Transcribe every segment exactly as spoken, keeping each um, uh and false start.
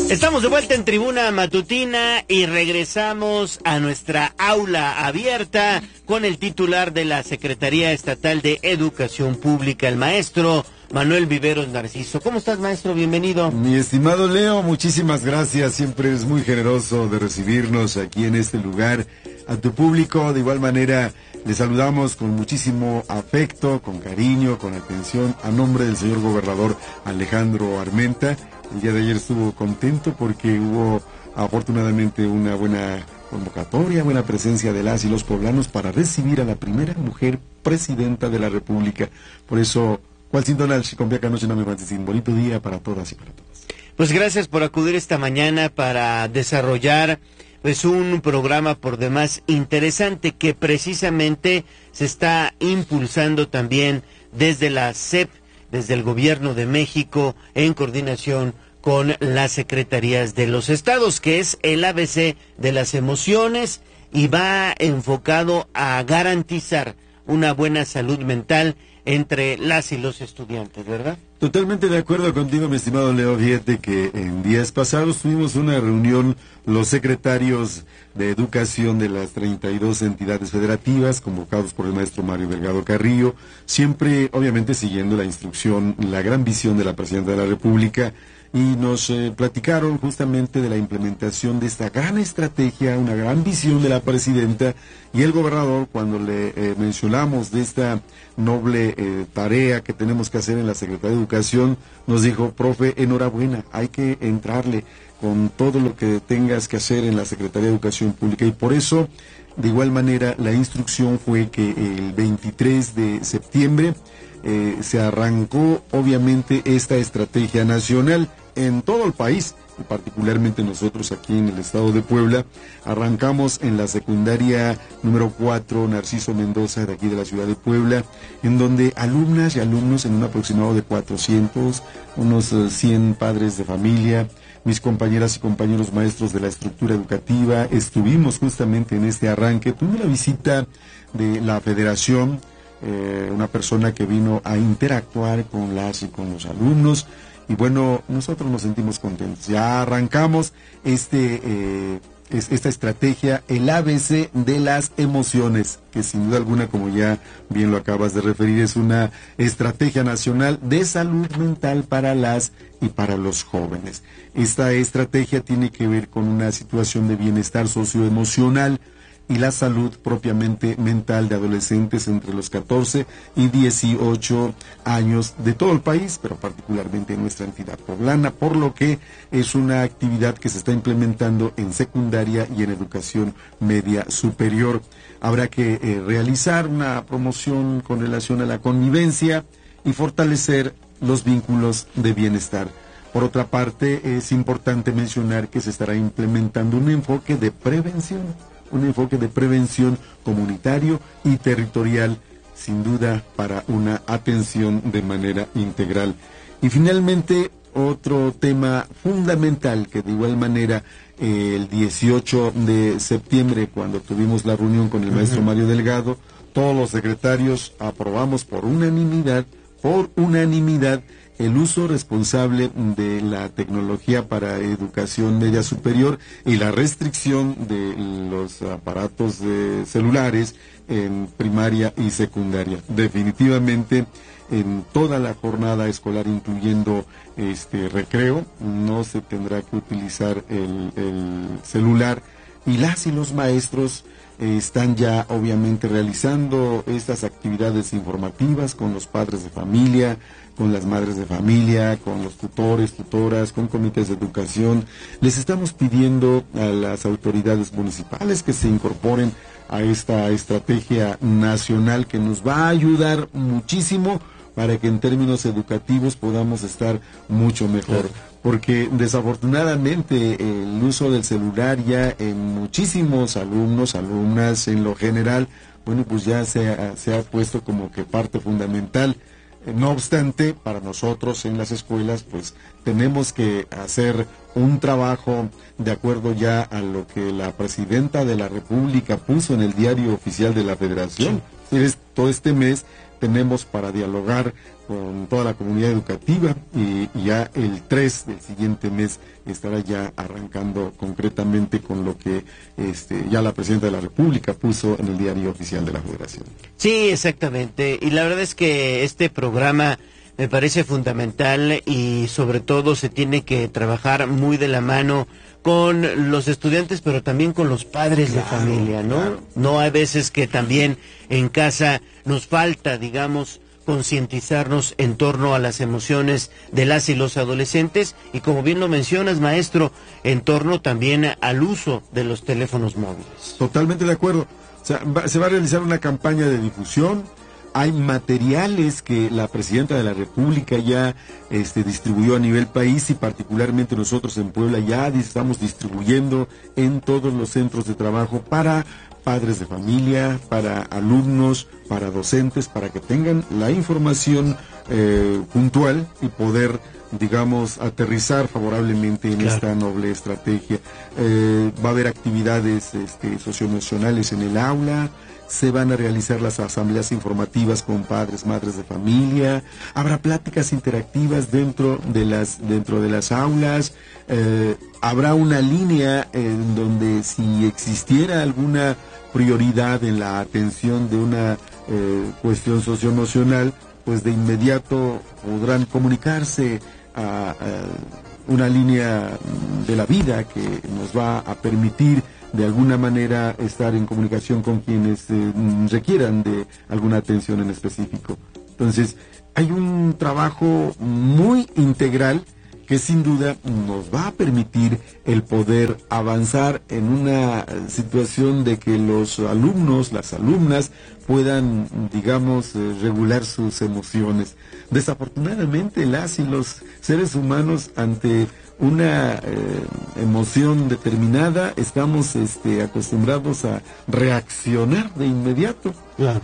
Estamos de vuelta en Tribuna Matutina y regresamos a nuestra aula abierta con el titular de la Secretaría Estatal de Educación Pública, el maestro Manuel Viveros Narciso. ¿Cómo estás, maestro? Bienvenido. Mi estimado Leo, muchísimas gracias. Siempre es muy generoso de recibirnos aquí en este lugar. A tu público, de igual manera, le saludamos con muchísimo afecto, con cariño, con atención, a nombre del señor gobernador Alejandro Armenta. El día de ayer estuvo contento porque hubo afortunadamente una buena convocatoria, buena presencia de las y los poblanos para recibir a la primera mujer presidenta de la República. Por eso, cual sin Donald, si con viaca noche no me un bonito día para todas y para todos. Pues gracias por acudir esta mañana para desarrollar pues un programa por demás interesante que precisamente se está impulsando también desde la S E P, desde el Gobierno de México, en coordinación con las secretarías de los estados, que es el A B C de las emociones y va enfocado a garantizar una buena salud mental entre las y los estudiantes, ¿verdad? Totalmente de acuerdo contigo, mi estimado Leo. Fíjate que en días pasados tuvimos una reunión los secretarios de educación de las treinta y dos entidades federativas, convocados por el maestro Mario Delgado Carrillo, siempre obviamente siguiendo la instrucción, la gran visión de la Presidenta de la República, y nos eh, platicaron justamente de la implementación de esta gran estrategia, una gran visión de la Presidenta, y el gobernador, cuando le eh, mencionamos de esta noble eh, tarea que tenemos que hacer en la Secretaría de Educación, nos dijo: profe, enhorabuena, hay que entrarle con todo lo que tengas que hacer en la Secretaría de Educación Pública. Y por eso, de igual manera, la instrucción fue que el veintitrés de septiembre eh, se arrancó obviamente esta estrategia nacional en todo el país, y particularmente nosotros aquí en el estado de Puebla. Arrancamos en la secundaria número cuatro, Narciso Mendoza, de aquí de la ciudad de Puebla, en donde alumnas y alumnos, en un aproximado de cuatrocientos, unos cien padres de familia, mis compañeras y compañeros maestros de la estructura educativa, estuvimos justamente en este arranque. Tuve la visita de la federación, eh, una persona que vino a interactuar con las y con los alumnos, y bueno, nosotros nos sentimos contentos. Ya arrancamos este eh, es, esta estrategia, el A B C de las emociones, que sin duda alguna, como ya bien lo acabas de referir, es una estrategia nacional de salud mental para las y para los jóvenes. Esta estrategia tiene que ver con una situación de bienestar socioemocional y la salud propiamente mental de adolescentes entre los catorce y dieciocho años de todo el país, pero particularmente en nuestra entidad poblana, por lo que es una actividad que se está implementando en secundaria y en educación media superior. Habrá que eh, realizar una promoción con relación a la convivencia y fortalecer los vínculos de bienestar. Por otra parte, es importante mencionar que se estará implementando un enfoque de prevención, un enfoque de prevención comunitario y territorial, sin duda para una atención de manera integral. Y finalmente, otro tema fundamental que de igual manera eh, el dieciocho de septiembre, cuando tuvimos la reunión con el maestro Mario Delgado, todos los secretarios aprobamos por unanimidad, por unanimidad, el uso responsable de la tecnología para educación media superior y la restricción de los aparatos de celulares en primaria y secundaria. Definitivamente, en toda la jornada escolar, incluyendo este recreo, no se tendrá que utilizar el, el celular, y las y los maestros eh, están ya obviamente realizando estas actividades informativas con los padres de familia, con las madres de familia, con los tutores, tutoras, con comités de educación. Les estamos pidiendo a las autoridades municipales que se incorporen a esta estrategia nacional que nos va a ayudar muchísimo para que en términos educativos podamos estar mucho mejor. Porque desafortunadamente el uso del celular ya en muchísimos alumnos, alumnas en lo general, bueno, pues ya se ha, se ha puesto como que parte fundamental. No obstante, para nosotros en las escuelas, pues tenemos que hacer un trabajo de acuerdo ya a lo que la Presidenta de la República puso en el Diario Oficial de la Federación. es, todo este mes tenemos para dialogar con toda la comunidad educativa y, y ya el tres del siguiente mes estará ya arrancando concretamente con lo que este, ya la Presidenta de la República puso en el diario oficial de la Federación. Sí, exactamente, y la verdad es que este programa me parece fundamental y sobre todo se tiene que trabajar muy de la mano con los estudiantes, pero también con los padres claro, de familia, ¿no? Claro. No hay veces que también en casa nos falta, digamos, concientizarnos en torno a las emociones de las y los adolescentes y, como bien lo mencionas, maestro, en torno también al uso de los teléfonos móviles. Totalmente de acuerdo. O sea, va, se va a realizar una campaña de difusión. Hay materiales que la Presidenta de la República ya este, distribuyó a nivel país y particularmente nosotros en Puebla ya estamos distribuyendo en todos los centros de trabajo para padres de familia, para alumnos, para docentes, para que tengan la información eh, puntual y poder, digamos, aterrizar favorablemente en claro. esta noble estrategia. Eh, va a haber actividades este, socioemocionales en el aula. Se van a realizar las asambleas informativas con padres, madres de familia, habrá pláticas interactivas dentro de las, dentro de las aulas, eh, habrá una línea en donde si existiera alguna prioridad en la atención de una eh, cuestión socioemocional, pues de inmediato podrán comunicarse a, a una línea de la vida que nos va a permitir de alguna manera estar en comunicación con quienes eh, requieran de alguna atención en específico. Entonces, hay un trabajo muy integral que sin duda nos va a permitir el poder avanzar en una situación de que los alumnos, las alumnas, puedan, digamos, eh, regular sus emociones. Desafortunadamente, las y los seres humanos ante una eh, emoción determinada estamos este, acostumbrados a reaccionar de inmediato. Claro.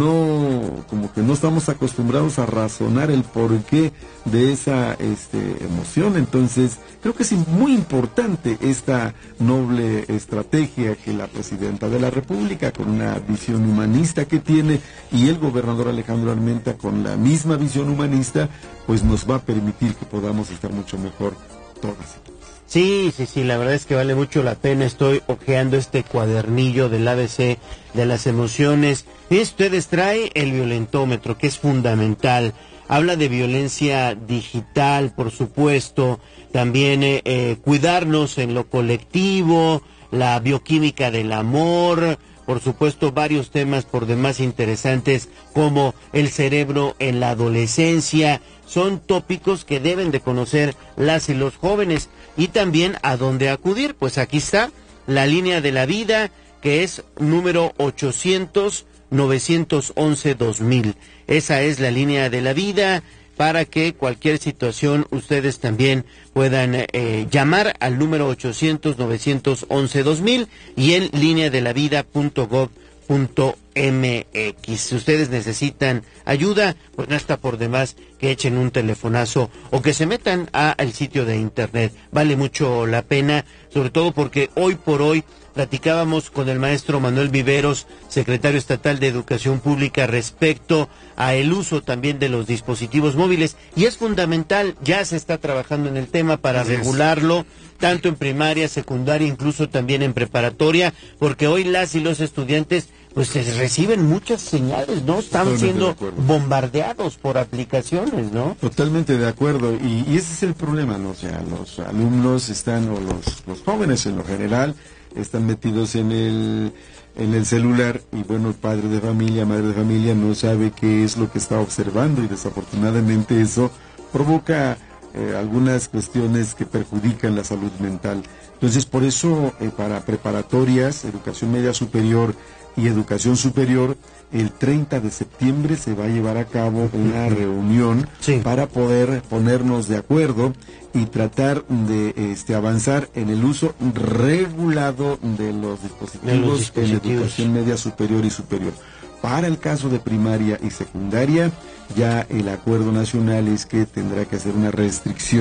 No, como que no estamos acostumbrados a razonar el porqué de esa este, emoción. Entonces, creo que es muy importante esta noble estrategia que la Presidenta de la República, con una visión humanista que tiene, y el gobernador Alejandro Armenta con la misma visión humanista, pues nos va a permitir que podamos estar mucho mejor todas. Sí, sí, sí, la verdad es que vale mucho la pena. Estoy hojeando este cuadernillo del A B C de las emociones. Y ustedes trae el violentómetro, que es fundamental. Habla de violencia digital, por supuesto. También eh, eh, cuidarnos en lo colectivo, la bioquímica del amor. Por supuesto, varios temas por demás interesantes, como el cerebro en la adolescencia. Son tópicos que deben de conocer las y los jóvenes. Y también a dónde acudir. Pues aquí está la línea de la vida, que es número ochocientos, novecientos once, dos mil. Esa es la línea de la vida, para que cualquier situación ustedes también puedan eh, llamar al número ochocientos, novecientos once, dos mil y en línea de la vida punto gob punto m x. Si ustedes necesitan ayuda, pues no está por demás que echen un telefonazo o que se metan al sitio de internet. Vale mucho la pena, sobre todo porque hoy por hoy platicábamos con el maestro Manuel Viveros, secretario estatal de Educación Pública, respecto a el uso también de los dispositivos móviles, y es fundamental, ya se está trabajando en el tema para Así regularlo, es. tanto en primaria, secundaria, incluso también en preparatoria, porque hoy las y los estudiantes pues se reciben muchas señales, ¿no? Están Totalmente siendo bombardeados por aplicaciones, ¿no? Totalmente de acuerdo, y, y ese es el problema, ¿no? O sea, los alumnos están, o los, los jóvenes en lo general, están metidos en el en el celular, y bueno, el padre de familia, madre de familia no sabe qué es lo que está observando, y desafortunadamente eso provoca eh, algunas cuestiones que perjudican la salud mental. Entonces, por eso, eh, para preparatorias, educación media superior y educación superior, el treinta de septiembre se va a llevar a cabo una reunión sí. para poder ponernos de acuerdo y tratar de este, avanzar en el uso regulado de los dispositivos, de los dispositivos en educación media superior y superior. Para el caso de primaria y secundaria, ya el acuerdo nacional es que tendrá que hacer una restricción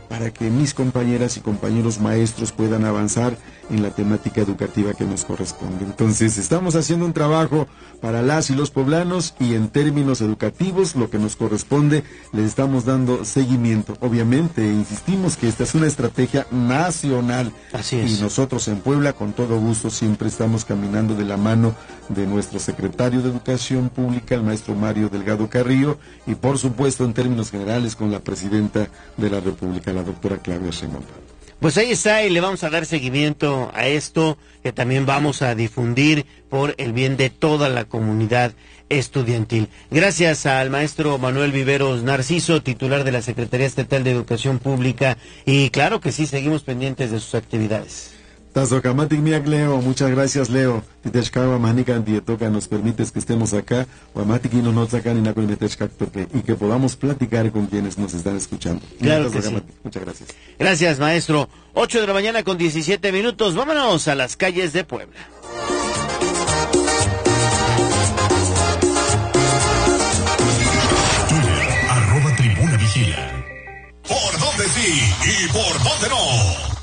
para que mis compañeras y compañeros maestros puedan avanzar en la temática educativa que nos corresponde. Entonces, estamos haciendo un trabajo para las y los poblanos y en términos educativos, lo que nos corresponde, les estamos dando seguimiento. Obviamente, insistimos que esta es una estrategia nacional. Así es. Y nosotros en Puebla, con todo gusto, siempre estamos caminando de la mano de nuestro secretario de Educación Pública, el maestro Mario Delgado Carrillo, y por supuesto, en términos generales, con la presidenta de la República, la doctora Claudia Sheinbaum. Pues ahí está, y le vamos a dar seguimiento a esto, que también vamos a difundir por el bien de toda la comunidad estudiantil. Gracias al maestro Manuel Viveros Narciso, titular de la Secretaría Estatal de Educación Pública, y claro que sí, seguimos pendientes de sus actividades. Tazocamatic Miak Leo, muchas gracias Leo. Titeshkawa Manica Dietoca, nos permites que estemos acá, Guamatiki no nos sacan y que podamos platicar con quienes nos están escuchando. Claro que sí. Muchas gracias. Gracias, maestro. ocho de la mañana con diecisiete minutos. Vámonos a las calles de Puebla. Twitter, arroba Tribuna Vigila. ¿Por dónde sí y por dónde no?